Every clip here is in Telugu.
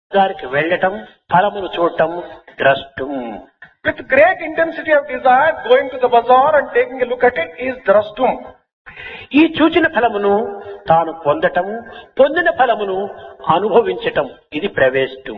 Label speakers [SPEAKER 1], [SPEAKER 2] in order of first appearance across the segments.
[SPEAKER 1] దానికి వెళ్ళటం, ఫలమును చూడటం, ద్రష్టం.
[SPEAKER 2] With great intensity of desire, going to the bazaar and taking a look at it is drashtum.
[SPEAKER 1] ఈ చూచిన ఫలమును తాను పొందటం, పొందిన ఫలమును అనుభవించటం, ఇది ప్రవేశం.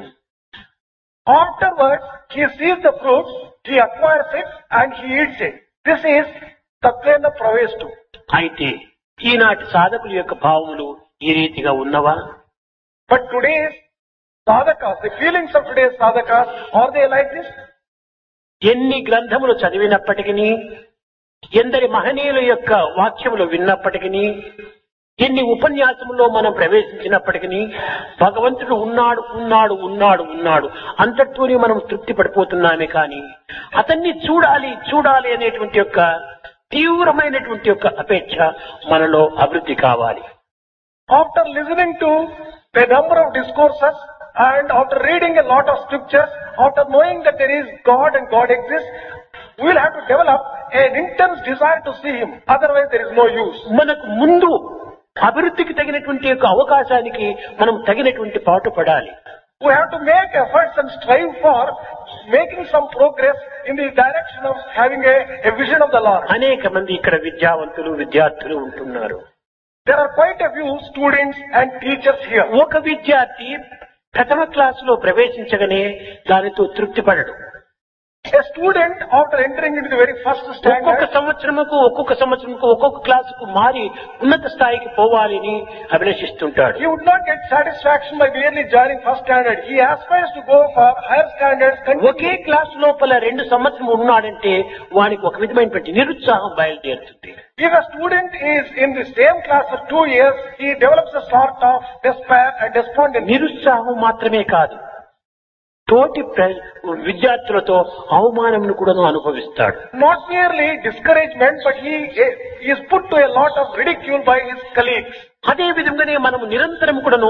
[SPEAKER 2] Afterwards, he sees the fruits, he acquires it and he eats it. This is tatvena praveshtu.
[SPEAKER 1] అయితే ఈనాటి సాధకుల యొక్క భావములు ఈ రీతిగా ఉన్నవా?
[SPEAKER 2] But today's sadhakas, the feelings of today's sadhakas, are they like this?
[SPEAKER 1] ఎన్ని గ్రంథములు చదివినప్పటికీ, ఎందరి మహనీయుల యొక్క వాక్యములు విన్నప్పటికీ, ఎన్ని ఉపన్యాసములో మనం ప్రవేశించినప్పటికీ భగవంతుడు ఉన్నాడు ఉన్నాడు ఉన్నాడు ఉన్నాడు అంతటితోనే మనం తృప్తి పడిపోతున్నామే కానీ అతన్ని చూడాలి చూడాలి అనేటువంటి యొక్క తీవ్రమైనటువంటి యొక్క అపేక్ష మనలో అభివృద్ధి కావాలి.
[SPEAKER 2] After listening to a number of discourses and after reading a lot of scriptures, after knowing that there is God and God exists, we will have to develop an intense desire to see Him. Otherwise there is no use.
[SPEAKER 1] మనకు ముందు అభివృద్ధికి తగినటువంటి యొక్క అవకాశానికి మనం తగినటువంటి పాటు పడాలి.
[SPEAKER 2] We have to make efforts and strive for making some progress in the direction of having a vision of the Lord.
[SPEAKER 1] అనేక మంది ఇక్కడ విద్యావంతులు విద్యార్థులు ఉంటున్నారు.
[SPEAKER 2] There are quite a few students and teachers here.
[SPEAKER 1] ఒక విద్యార్థి ప్రథమ క్లాసులో ప్రవేశించగానే దానితో తృప్తి పడడు.
[SPEAKER 2] A student, after entering into the very first
[SPEAKER 1] ఒక్కొక్క
[SPEAKER 2] standard,
[SPEAKER 1] సంవత్సరముకు ఒక్కొక్క క్లాసుకు మారి ఉన్నత స్థాయికి పోవాలని అభిలషిస్తుంటాడు.
[SPEAKER 2] he would not get satisfaction by merely joining first standard. He aspires to go for higher standards.
[SPEAKER 1] Okay class లోపల 2 సంవత్సరం ఉన్నాడంటే వానికి ఒక విధమైనటువంటి నిరుత్సాహం బయలుదేరుతుంది.
[SPEAKER 2] If a student is in the same class for 2 years, he develops a sort of despair and despondency.
[SPEAKER 1] నిరుత్సాహం మాత్రమే కాదు, తోటి విద్యార్థులతో అవమానంను కూడా అనుభవిస్తాడు.
[SPEAKER 2] Not merely discouragement, but he is put to a lot of ridicule by his colleagues.
[SPEAKER 1] అదే విధంగానే మనము నిరంతరం కూడాను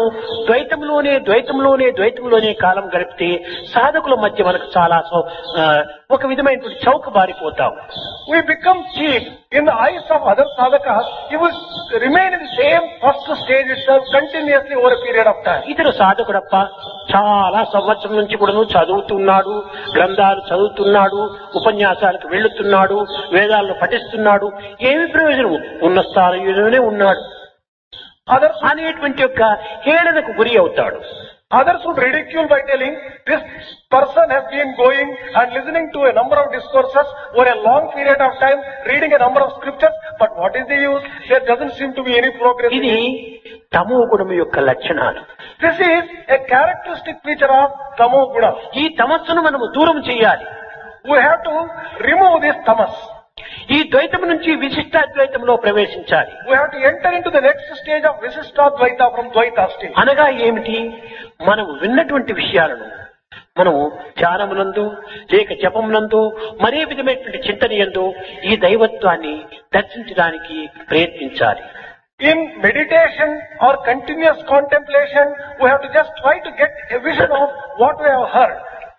[SPEAKER 1] ద్వైతంలోనే కాలం గడిపితే సాధకుల మధ్య మనకు చాలా ఒక విధమైనటువంటి చౌక బారిపోతాం.
[SPEAKER 2] We become cheap in the eyes of other sadhakas. He will remain in the same first stage itself continuously over a period of time.
[SPEAKER 1] ఇతరు సాధకుడప్ప చాలా సంవత్సరం నుంచి కూడాను చదువుతున్నాడు, గ్రంథాలు చదువుతున్నాడు, ఉపన్యాసాలకు వెళ్తున్నాడు, వేదాలను పఠిస్తున్నాడు, ఏమి ప్రయోజనం? ఉన్న స్థాయిలోనే ఉన్నాడు అనేటువంటి యొక్క హేళనకు గురి అవుతాడు.
[SPEAKER 2] Others would ridicule by telling, this person has been going and listening to a number of discourses over a long period of time, reading a number of scriptures, but what is the use? There doesn't seem to be any progress.
[SPEAKER 1] ఇది తమో గుణము యొక్క లక్షణాలు.
[SPEAKER 2] This is a characteristic feature of tamo guna.
[SPEAKER 1] ఈ తమస్సును మనము దూరం చేయాలి.
[SPEAKER 2] We have to remove this tamas.
[SPEAKER 1] ఈ ద్వైతం నుంచి విశిష్టాద్వైతంలో ప్రవేశించాలి.
[SPEAKER 2] We have to enter into the next stage of Visishtadvaita from Dvaita stage.
[SPEAKER 1] అనగా ఏమిటి? మనం విన్నటువంటి విషయాలను మనము ధ్యానమునందు లేక జపమునందు మరే విధమైనటువంటి చింతనయందు ఈ దైవత్వాన్ని దర్శించడానికి ప్రయత్నించాలి.
[SPEAKER 2] In meditation or continuous contemplation, we have to just try to get a vision of what we have heard.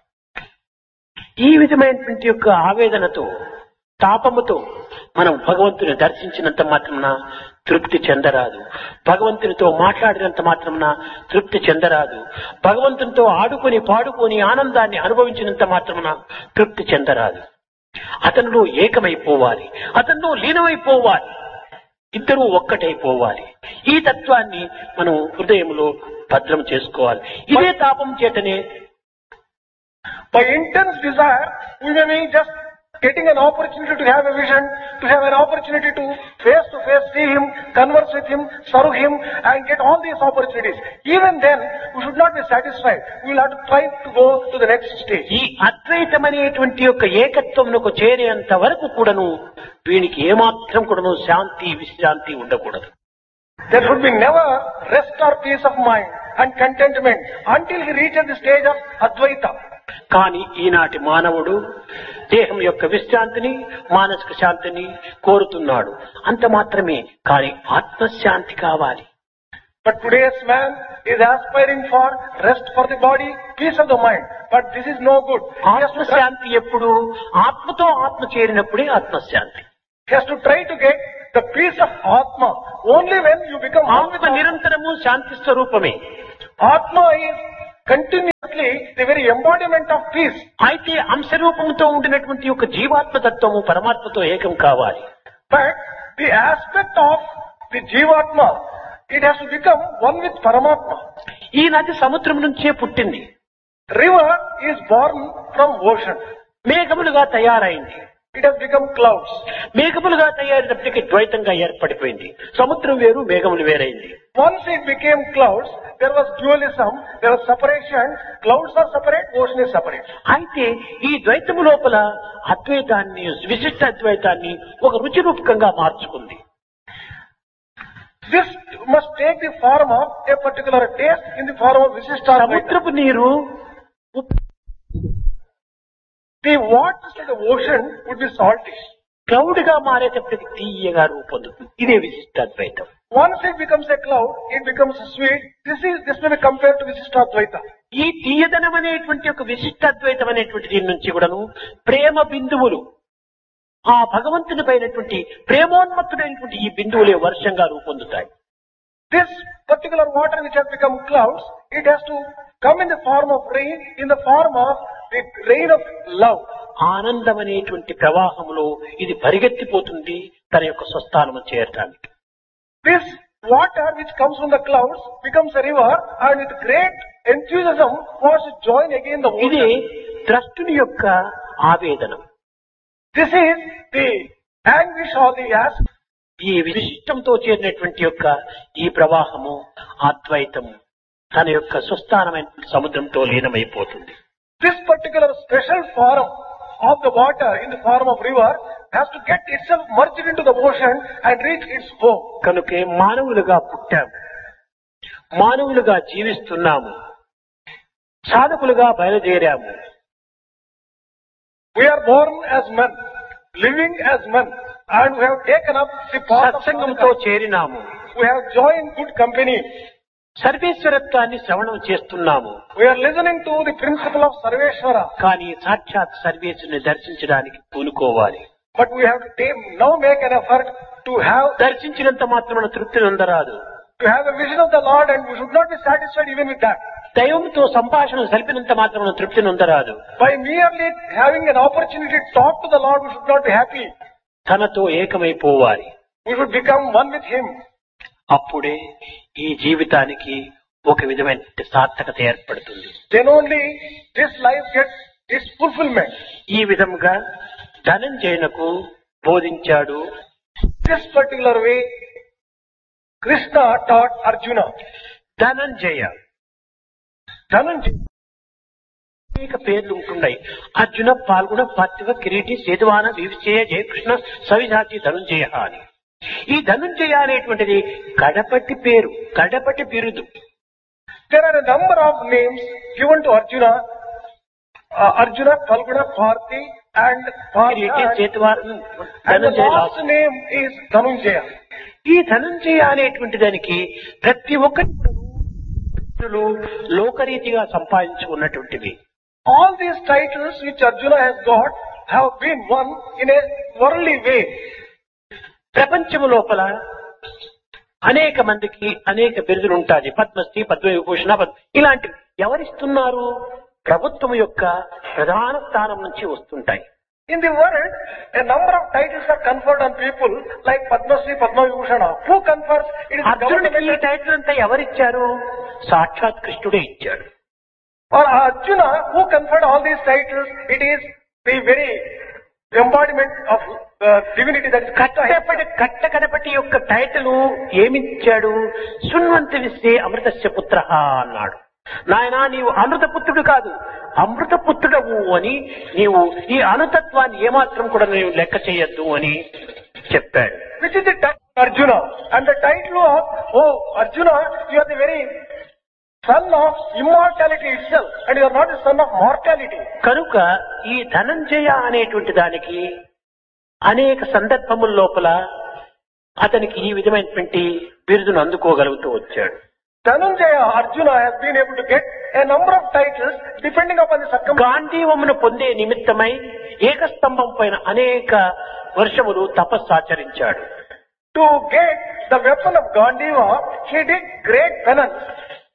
[SPEAKER 1] ఈ విధమైనటువంటి యొక్క ఆవేదనతో తాపముతో మనం భగవంతుని దర్శించినంత మాత్రమున తృప్తి చెందరాదు. భగవంతునితో మాట్లాడినంత మాత్రమున తృప్తి చెందరాదు. భగవంతునితో ఆడుకొని పాడుకొని ఆనందాన్ని అనుభవించినంత మాత్రమున తృప్తి చెందరాదు. అతనిలో ఏకమైపోవాలి, అతనిలో లీనమైపోవాలి, ఇద్దరూ ఒక్కటైపోవాలి. ఈ తత్వాన్ని మనం హృదయంలో భద్రం చేసుకోవాలి. ఇదే తాపం చేతనే
[SPEAKER 2] by intense desire we may be just getting an opportunity to have a vision, to have an opportunity to face see him, converse with him, serve him and get all these opportunities. Even then we should not be satisfied. We will have to try to go to the next stage.
[SPEAKER 1] ఈ అద్వైతమనేటువంటి యొక్క ఏకత్వమునకు చేరేంత వరకు కూడాను వీనికి ఏమాత్రం కూడాను శాంతి విశ్రాంతి ఉండకూడదు.
[SPEAKER 2] There should be never rest or peace of mind and contentment until he reaches the stage of Advaita.
[SPEAKER 1] కానీ ఈనాటి మానవుడు దేహం యొక్క విశ్రాంతిని మానసిక శాంతిని కోరుతున్నాడు, అంత మాత్రమే. కానీ ఆత్మశాంతి కావాలి.
[SPEAKER 2] But today's man is aspiring for rest for the body, peace of the mind. But this is no good.
[SPEAKER 1] ఆత్మశాంతి ఎప్పుడు? ఆత్మతో ఆత్మ చేరినప్పుడే ఆత్మశాంతి.
[SPEAKER 2] He has to try to get the peace of Atma. Only when you become
[SPEAKER 1] ఆత్మ నిరంతరము శాంతి స్వరూపమే.
[SPEAKER 2] Atma is continuous. the very embodiment of peace.
[SPEAKER 1] అయితే అంశరూపంతో ఉండినటువంటి యొక్క జీవాత్మతత్వము పరమాత్మతో ఏకం కావాలి.
[SPEAKER 2] But the aspect of the Jivatma, it has to become one with Paramatma.
[SPEAKER 1] ఈ నది సముద్రం నుంచే పుట్టింది.
[SPEAKER 2] River is born from ocean.
[SPEAKER 1] మేఘములుగా తయారైంది.
[SPEAKER 2] It has become clouds.
[SPEAKER 1] మేఘములుగా తయారైనప్పటికీ ద్వైతంగా ఏర్పడిపోయింది. సముద్రం వేరు, మేఘములు వేరైంది.
[SPEAKER 2] Once it became clouds, there was dualism, there was separation. Clouds are separate, ocean is separate.
[SPEAKER 1] అయితే ఈ ద్వైతము లోపల అద్వైతాన్ని, విశిష్ట అద్వైతాన్ని ఒక రుచి రూపకంగా మార్చుకుంది.
[SPEAKER 2] This must take the form of a particular taste in the form of Visishtadvaita.
[SPEAKER 1] సముద్రపు నీరు
[SPEAKER 2] The waters of the ocean would be salty.
[SPEAKER 1] Cloud గా మారేటప్పటికి తీయగా రూపొందుతుంది. ఇదే విశిష్టాద్వైతం.
[SPEAKER 2] Once it becomes a cloud, it becomes sweet. This may be compared to Visishtadvaita.
[SPEAKER 1] ఈ తీయదనం అనేటువంటి ఒక విశిష్టాద్వైతం అనేటువంటి దీని నుంచి కూడాను ప్రేమ బిందువులు, ఆ భగవంతుని పైనటువంటి ప్రేమోన్మత్తుడైనటువంటి ఈ బిందువులే వర్షంగా రూపొందుతాయి.
[SPEAKER 2] This particular water which has become clouds, it has to come in the form of rain, in the form of the rain of love.
[SPEAKER 1] ఆనందం అనేటువంటి ప్రవాహంలో ఇది పరిగెత్తిపోతుంది తన యొక్క స్వస్థానము చేరటానికి.
[SPEAKER 2] This water which comes from the clouds becomes a river, and with great enthusiasm wants to join again the
[SPEAKER 1] ఇది
[SPEAKER 2] ocean.
[SPEAKER 1] ద్రష్టుని యొక్క ఆవేదనం.
[SPEAKER 2] This is the anguish or the ask.
[SPEAKER 1] ఈ విశిష్టంతో చేరినటువంటి యొక్క ఈ ప్రవాహము అద్వైతం తన యొక్క స్వస్థానమైన సముద్రంతో లీనమైపోతుంది.
[SPEAKER 2] This particular special form of the water in the form of river has to get itself merged into the ocean and reach its home.
[SPEAKER 1] కనుకే మానవులుగా పుట్టాము, మానవులుగా జీవిస్తున్నాము, సాధకులుగా బయలుదేరాము.
[SPEAKER 2] We are born as men, living as men, and we have taken up the path of
[SPEAKER 1] సత్సంగంతో
[SPEAKER 2] sadhana.
[SPEAKER 1] చేరినాము.
[SPEAKER 2] We have joined good company.
[SPEAKER 1] సర్వేశ్వరత్వాన్ని శ్రవణం చేస్తున్నాము.
[SPEAKER 2] We are listening to the principle of Sarveshwara.
[SPEAKER 1] కానీ సాక్షాత్ సర్వేశ్వరుని దర్శించడానికి పూనుకోవాలి.
[SPEAKER 2] But we have to now make an effort to have
[SPEAKER 1] దర్శించినంత మాత్రమున తృప్తి నొందరాదు.
[SPEAKER 2] a vision of the Lord, and we should not be satisfied even with that.
[SPEAKER 1] దైవంతో సంభాషణ సలిపినంత మాత్రమున తృప్తి నొందరాదు.
[SPEAKER 2] By merely having an opportunity to talk to the Lord, we should not be happy.
[SPEAKER 1] తనతో ఏకమైపోవాలి.
[SPEAKER 2] We should become one with Him.
[SPEAKER 1] అప్పుడే ఈ జీవితానికి ఒక విధమైన సార్థకత ఏర్పడుతుంది.
[SPEAKER 2] Then only this life gets its fulfillment.
[SPEAKER 1] ఈ విధంగా ధనంజయునకు బోధించాడు.
[SPEAKER 2] This particular way, Krishna taught Arjuna.
[SPEAKER 1] Dhananjaya అనేక పేర్లు ఉంటున్నాయి. అర్జున, పాల్గొన, పార్థివ, కిరీటి, సేతువాన, వివిచేయ, జయకృష్ణ, సవిజాతి, ధనుంజయ అని. ఈ ధనుంజయ అనేటువంటిది కడపటి పేరు, కడపటి బిరుదు.
[SPEAKER 2] There are a number of names given to Arjuna. Arjuna, Palguna, Parthi, and
[SPEAKER 1] Kireeti, సేతువాన,
[SPEAKER 2] and the
[SPEAKER 1] Dhanunjaya.
[SPEAKER 2] last name is Dhanunjaya.
[SPEAKER 1] ఈ ధనంజయ అనేటువంటి దానికి ప్రతి ఒక్కటి లోకరీతిగా సంపాదించుకున్నటువంటివి.
[SPEAKER 2] All these titles which Arjuna has got have been won in a worldly way.
[SPEAKER 1] ప్రపంచము లోపల అనేక మందికి అనేక బిరుదులు ఉంటాయి. పద్మశ్రీ, పద్మవిభూషణ, ఇలాంటివి ఎవరిస్తున్నారు? ప్రభుత్వం యొక్క ప్రధాన స్థానం నుంచి వస్తుంటాయి.
[SPEAKER 2] In the world, a number of titles are conferred on people like Padma Shri, Padma Vibhushana. Who confers? It is the
[SPEAKER 1] అర్జునుడికి ఈ
[SPEAKER 2] government.
[SPEAKER 1] టైటిల్ అంతా ఎవరిచ్చారు? సాక్షాత్ కృష్ణుడే ఇచ్చాడు.
[SPEAKER 2] Or Arjuna, who conferred all these titles? It is the very embodiment of divinity that is Krishna.
[SPEAKER 1] కట్టకడపటి యొక్క టైటిల్ ఏమిచ్చాడు? శృణ్వంతి విశ్వే అమృతస్య పుత్ర అన్నాడు. నాయనా, నీవు అమృతపుత్రుడు కాదు, అమృతపుత్రుడవు అని, నీవు ఈ అనుతత్వాన్ని ఏమాత్రం కూడా నీవు లెక్క చేయొద్దు అని చెప్పాడు.
[SPEAKER 2] Which is the title of Arjuna? And the title of, oh Arjuna, you are the very son of immortality itself, and you are not the son of mortality.
[SPEAKER 1] కనుక ఈ ధనంజయ అనేటువంటి దానికి అనేక సందర్భముల లోపల అతనికి ఈ విధమైనటువంటి బిరుదును అందుకోగలుగుతూ వచ్చాడు.
[SPEAKER 2] Dhanunjaya, Arjuna has been able to get a number of titles depending upon the circumstances.
[SPEAKER 1] గాంధీవమును పొందే నిమిత్తమై ఏకస్తంభం పైన అనేక వర్షములు తపస్సాచరించాడు.
[SPEAKER 2] To get the weapon of Gandiva, he did great penance.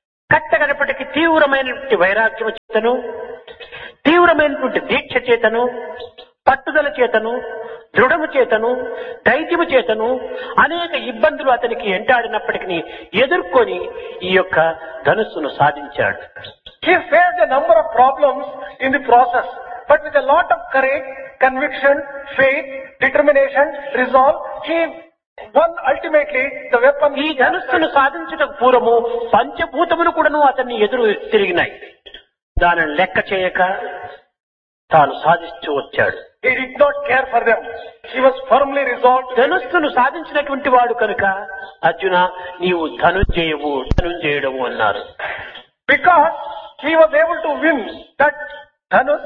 [SPEAKER 1] ఎంతగనప్పటికీ తీవ్రమైనటువంటి వైరాగ్యము చేతను, తీవ్రమైనటువంటి దీక్ష చేతను, పట్టుదల చేతను, దృఢము చేతను, ధైర్యము చేతను అనేక ఇబ్బందులు అతనికి ఎంటాడినప్పటికీ ఎదుర్కొని ఈ యొక్క ధనుస్సును సాధించాడు.
[SPEAKER 2] He faced a number of problems in the process, but with a lot of courage, conviction, faith, determination, resolve, he won ultimately the weapon.
[SPEAKER 1] ఈ ధనుస్సును సాధించటకు పూర్వము పంచభూతములు కూడాను అతన్ని ఎదురు తిరిగినాయి. దానిని లెక్క చేయక తాను సాధిస్తూ వచ్చాడు.
[SPEAKER 2] He did not care for them. He was firmly resolved.
[SPEAKER 1] ధనుస్సును సాధించినటువంటి వాడు కనుక అర్జున నీవు ధనుంజయుడము అన్నారు.
[SPEAKER 2] Because he was able to win that Dhanus,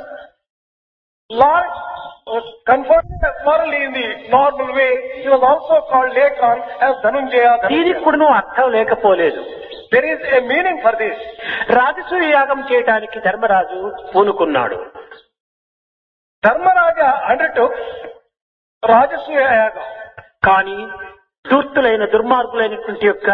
[SPEAKER 2] Lord was conferred morally in the normal way. He was also called later on as Dhanunjaya.
[SPEAKER 1] దీనికి కూడా అర్థం లేకపోలేదు.
[SPEAKER 2] There is a meaning for this.
[SPEAKER 1] రాజసూయ యాగం చేయడానికి Dharmaraju పూనుకున్నాడు.
[SPEAKER 2] Dharmaraja undertook Rajasuya Yaga.
[SPEAKER 1] కానీ దుర్తులైన దుర్మార్గులైనటువంటి యొక్క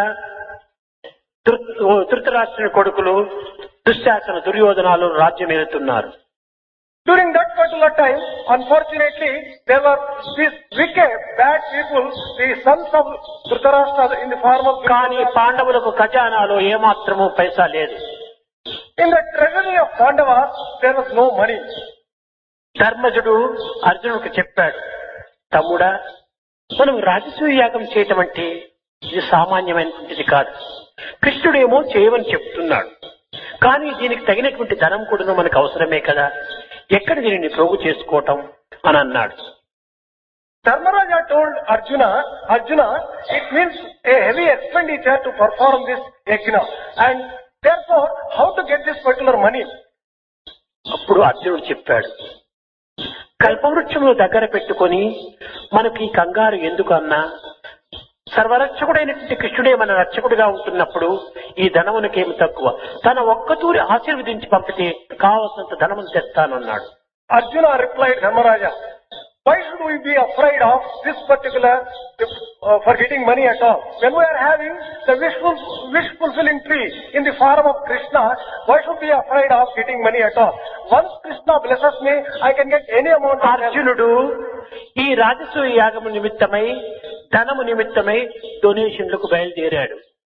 [SPEAKER 1] ధృతరాష్ట్రుని కొడుకులు దుశ్శాసన దుర్యోధనాలు రాజ్యం ఏలుతున్నారు.
[SPEAKER 2] During that particular time, unfortunately, there were these wicked, bad people, the sons of Dhritarashtra in the form of...
[SPEAKER 1] కానీ పాండవులకు ఖజానాలో ఏమాత్రము పైసా లేదు.
[SPEAKER 2] In the treasury of Pandavas, there was no money.
[SPEAKER 1] ధర్మజుడు అర్జునుడికి చెప్పాడు, తమ్ముడా, మనం రాజసూయ యాగం చేయటం అంటే ఇది సామాన్యమైనటువంటిది కాదు. కృష్ణుడేమో చేయమని చెప్తున్నాడు, కానీ దీనికి తగినటువంటి ధనం కూడా మనకు అవసరమే కదా, ఎక్కడ దీనిని ప్రోగు చేసుకోవటం అని అన్నాడు.
[SPEAKER 2] Dharmaraja told Arjuna, it means a heavy expenditure to perform this yajna, and therefore, how to get this particular money?
[SPEAKER 1] అప్పుడు అర్జునుడు చెప్పాడు, కల్పవృక్షమును దగ్గర పెట్టుకొని మనకి ఈ కంగారు ఎందుకు అన్నా, సర్వరక్షకుడైనటువంటి కృష్ణుడే మన రక్షకుడిగా ఉంటున్నప్పుడు ఈ ధనమునకేమి తక్కువ, తన ఒక్కతూరి ఆశీర్వదించి పంపితే కావలసినంత ధనమును తెస్తానన్నాడు.
[SPEAKER 2] Arjuna replied, Dharmaraja, why should we be afraid of this particular for getting money at all? When we are having the wish fulfilling tree in the form of Krishna, why should we be afraid of getting money at all? Once Krishna blesses me, I can get any amount of
[SPEAKER 1] అర్జునుడు ఈ రాజసూయ యాగము నిమిత్తమై ధనము నిమిత్తమై డొనేషన్లకు బయలుదేరాడు.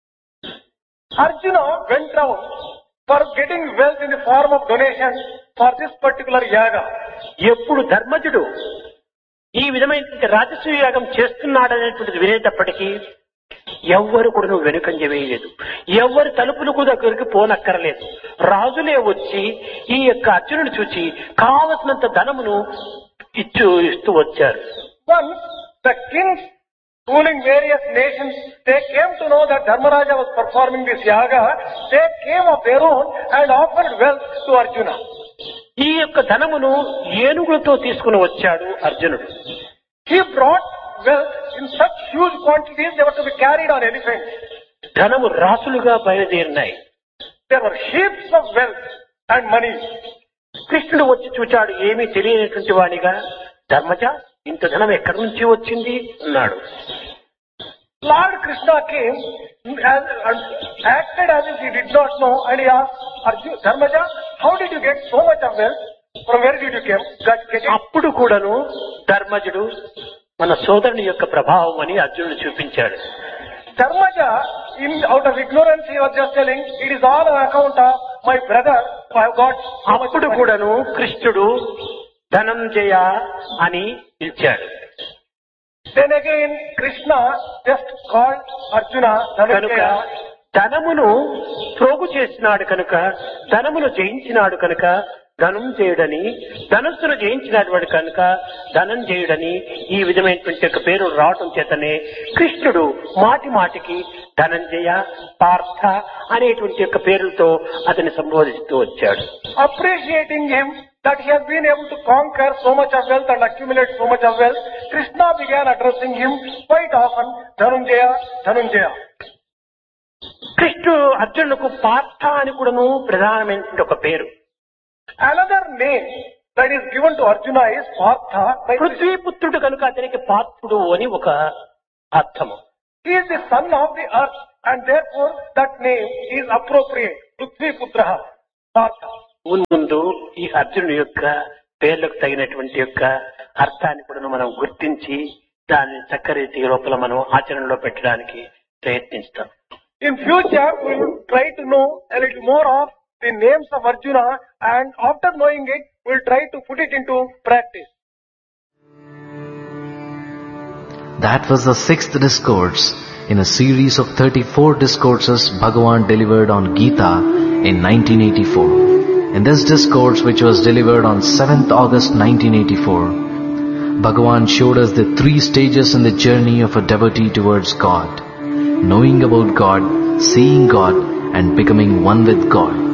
[SPEAKER 2] Arjuna went down for getting wealth in the form of donation for this particular yaga.
[SPEAKER 1] ఎప్పుడు ధర్మజుడు ఈ విధమైనటువంటి రాజసూయ యాగం చేస్తున్నాడనేటువంటిది వినేటప్పటికీ ఎవ్వరు కూడా నువ్వు వెనుకంజ వేయలేదు, ఎవ్వరు తలుపులకు దగ్గరికి పోనక్కరలేదు. రాజులే వచ్చి ఈ యొక్క అర్జునుడు చూచి కావలసినంత ధనమును ఇస్తూ వచ్చారు.
[SPEAKER 2] Once the kings ruling various nations, they came to know that Dharmaraja was performing this yaga. They came of their own and offered wealth to Arjuna.
[SPEAKER 1] ఈ యొక్క ధనమును ఏనుగులతో తీసుకుని వచ్చాడు అర్జునుడు.
[SPEAKER 2] He brought wealth in such huge quantities they were to be carried on elephants.
[SPEAKER 1] ధనము రాసులుగా బయలుదేరినాయి.
[SPEAKER 2] There were heaps of wealth and money.
[SPEAKER 1] కృష్ణుడు వచ్చి చూచాడు, ఏమీ తెలియనటువంటి వాడిగా, ధర్మజ ఇంత ధనం ఎక్కడి నుంచి వచ్చింది అన్నాడు.
[SPEAKER 2] Lord Krishna came and acted as if he did not know, and he asked Arjuna, Dharmaja, how did you get so much of wealth? From where did you get it?
[SPEAKER 1] అప్పుడు కూడాను ధర్మజుడు మన సోదరుని యొక్క ప్రభావం అని అర్జునుడు చూపించాడు.
[SPEAKER 2] Dharmaja, out of ignorance, he was just telling, it is all on account of my brother who have got so much
[SPEAKER 1] అప్పుడు
[SPEAKER 2] money.
[SPEAKER 1] కూడాను కృష్ణుడు ధనంజయ అని పిలిచాడు.
[SPEAKER 2] Then again, Krishna just called Arjuna
[SPEAKER 1] కనుక
[SPEAKER 2] Dhanunjaya.
[SPEAKER 1] ధనమును ప్రోగు చేసినాడు కనుక, ధనమును జయించినాడు కనుక ధనంజయుడని, ధనస్సును జయించినటువంటి కనుక ధనంజయుడని ఈ విధమైనటువంటి యొక్క పేరు రావటం చేతనే కృష్ణుడు మాటి మాటికి ధనంజయ, పార్థ అనేటువంటి యొక్క పేరులతో అతన్ని సంబోధిస్తూ వచ్చాడు.
[SPEAKER 2] Appreciating him that he has been able to conquer so much of wealth and accumulate so much of wealth, Krishna began addressing him quite often, Dhanunjaya, Dhanunjaya.
[SPEAKER 1] కృష్ణుడు అర్జునులకు పార్థ అని కూడాను ప్రధానమైనటువంటి ఒక పేరు.
[SPEAKER 2] Another name that is given to Arjuna is Partha.
[SPEAKER 1] పృథ్వీపుత్రుడు కనుక అతనికి పార్థుడు అని ఒక అర్థము.
[SPEAKER 2] He is the son of the earth, and therefore that name is appropriate. Prithviputraha, Partha.
[SPEAKER 1] ముందు ఈ అర్జునుడి యొక్క పేర్లకు తగినటువంటి యొక్క అర్థాన్ని కూడా మనం గుర్తించి దాన్ని చక్కరీతి లోపల మనం ఆచరణలో పెట్టడానికి ప్రయత్నిస్తాం.
[SPEAKER 2] In future, we will try to know a little more of the names of Arjuna, and after knowing it, we will try to put it into practice.
[SPEAKER 3] That was the 6th discourse in a series of 34 discourses Bhagavan delivered on Gita in 1984. In this discourse, which was delivered on 7th August 1984, Bhagavan showed us the 3 stages in the journey of a devotee towards God: knowing about God, seeing God, and becoming one with God.